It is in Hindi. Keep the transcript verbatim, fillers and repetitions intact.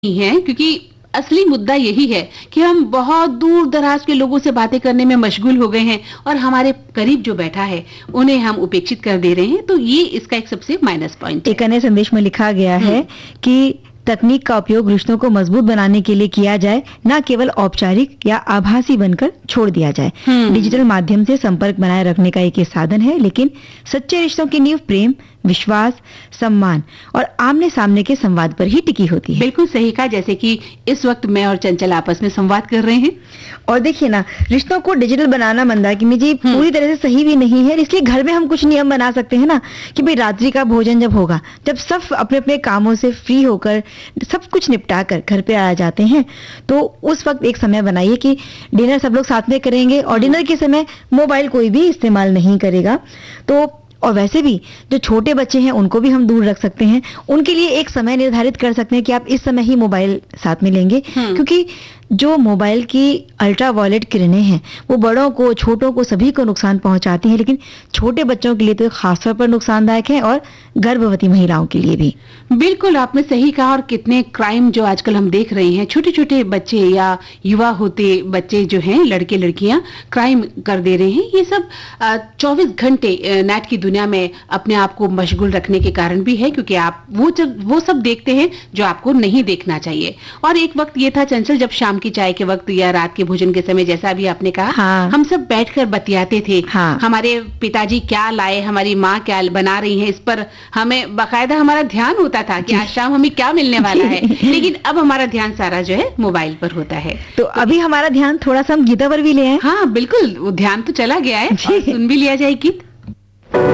नहीं है, क्योंकि असली मुद्दा यही है कि हम बहुत दूर दराज के लोगों से बातें करने में मशगूल हो गए हैं और हमारे करीब जो बैठा है उन्हें हम उपेक्षित कर दे रहे हैं। तो ये इसका एक सबसे माइनस पॉइंट है। एक अन्य संदेश में लिखा गया है कि तकनीक का उपयोग रिश्तों को मजबूत बनाने के लिए किया जाए, न केवल औपचारिक या आभासी बनकर छोड़ दिया जाए। डिजिटल माध्यम से संपर्क बनाए रखने का एक ये साधन है, लेकिन सच्चे रिश्तों की नींव प्रेम, विश्वास, सम्मान और आमने सामने के संवाद पर ही टिकी होती है। बिल्कुल सही कहा, जैसे कि इस वक्त मैं और चंचल आपस में संवाद कर रहे हैं। और देखिए ना, रिश्तों को डिजिटल बनाना मंदाकिनी जी पूरी तरह से सही भी नहीं है, इसलिए घर में हम कुछ नियम बना सकते हैं ना कि भाई रात्रि का भोजन जब होगा, जब सब अपने अपने कामों से फ्री होकर सब कुछ निपटा कर घर पे आ जाते हैं, तो उस वक्त एक समय बनाइए कि डिनर सब लोग साथ में करेंगे और डिनर के समय मोबाइल कोई भी इस्तेमाल नहीं करेगा। तो और वैसे भी जो छोटे बच्चे हैं उनको भी हम दूर रख सकते हैं, उनके लिए एक समय निर्धारित कर सकते हैं कि आप इस समय ही मोबाइल साथ में लेंगे, क्योंकि जो मोबाइल की अल्ट्रा वायलेट किरणें हैं वो बड़ों को, छोटों को, सभी को नुकसान पहुंचाती हैं, लेकिन छोटे बच्चों के लिए तो खासतौर पर नुकसानदायक है और गर्भवती महिलाओं के लिए भी। बिल्कुल आपने सही कहा। और कितने क्राइम जो आजकल हम देख रहे हैं, छोटे छोटे बच्चे या युवा होते बच्चे जो हैं, लड़के लड़कियां क्राइम कर दे रहे हैं। ये सब चौबीस घंटे नेट की दुनिया में अपने आप को मशगूल रखने के कारण भी है, क्योंकि आप वो जब वो सब देखते हैं जो आपको नहीं देखना चाहिए। और एक वक्त ये था चंचल, जब शाम की चाय के वक्त या रात के भोजन के समय, जैसा अभी आपने कहा, हाँ। हम सब बैठकर बतियाते थे। हाँ। हमारे पिताजी क्या लाए, हमारी माँ क्या बना रही है, इस पर हमें बाकायदा हमारा ध्यान होता था कि आज शाम हमें क्या मिलने वाला है। लेकिन अब हमारा ध्यान सारा जो है मोबाइल पर होता है। तो अभी हमारा ध्यान थोड़ा सा हम गीता पर भी ले आए। हाँ बिल्कुल, वो ध्यान तो चला गया है। और सुन भी लिया जाए गीत।